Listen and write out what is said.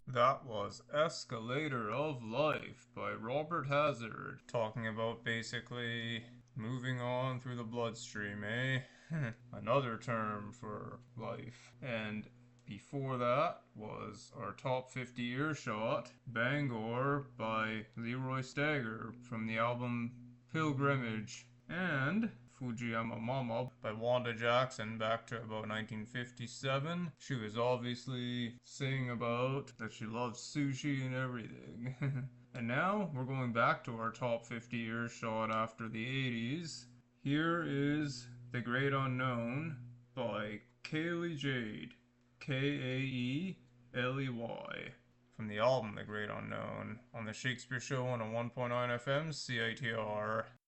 That was Escalator of Life by Robert Hazard, talking about basically moving on through the bloodstream, eh? Another term for life. And before that was our top 50 earshot, Bangor by Leroy Stagger from the album Pilgrimage. And Fujiyama Mama by Wanda Jackson back to about 1957. She was obviously singing about that she loves sushi and everything. And now we're going back to our top 50 earshot after the 80s. Here is The Great Unknown by Kaylee Jade. Kaeley. From the album The Great Unknown on the Shakespeare Show on a 1.9 FM CITR.